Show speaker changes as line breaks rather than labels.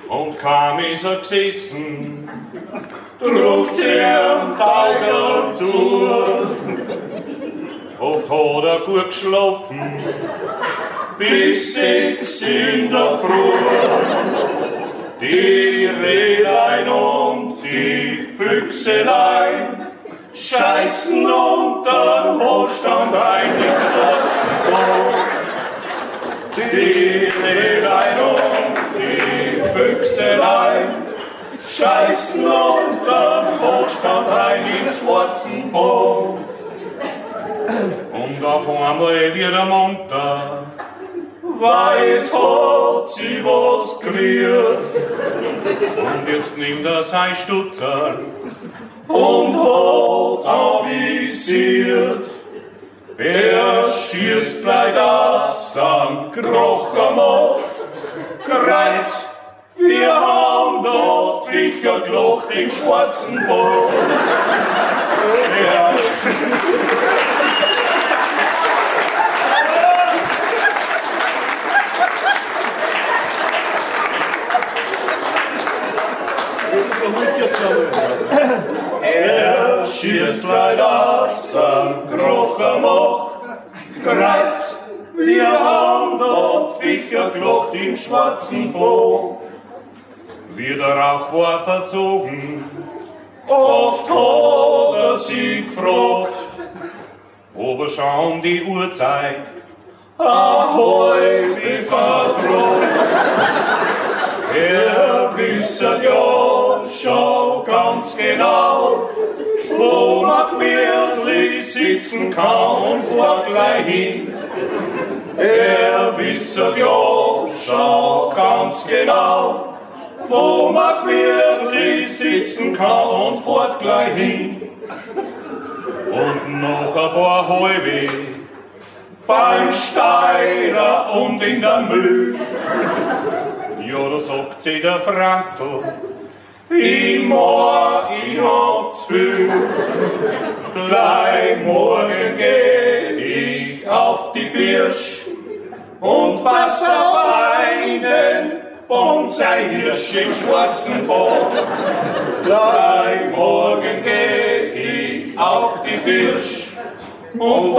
Und kaum ist er gesessen, druckt sie am Tauger zu. Oft hat er gut geschlafen, bis 6 in der Früh. Die Rehlein und die Füchselein scheißen unterm Hochstand ein im schwarzen Boot. Die Rehlein und die Füchselein scheißen unterm Hochstand ein im schwarzen Boot. Und auf einmal wird er munter, weil es hat sie was gerührt. Und jetzt nimmt er sein Stutzer und hat avisiert. Er schießt gleich das am Krocher macht. Kreuz, wir haben dort Viecher gelacht im schwarzen Boot. Ja. Er schießt leider aus am Krocher macht. Kreuz, wir haben dort Viecher gelacht im schwarzen Boot. Wie der Rauch war verzogen, oft hat er sie gefragt, ob er schon die Uhrzeit ahoi wie verdroht. Er wisse ja schon ganz genau, wo man gemütlich sitzen kann und fährt gleich hin. Er wisse ja schon ganz genau, wo man gemütlich sitzen kann und fährt gleich hin. Und noch ein paar Halbe beim Steirer und in der Mühl. Ja, da sagt sie der Franzl, ich hab zu viel. Gleich morgen geh ich auf die Birsch und pass auf einen Bonsai-Hirsch im schwarzen Boot. Gleich morgen geh ich auf die Birsch und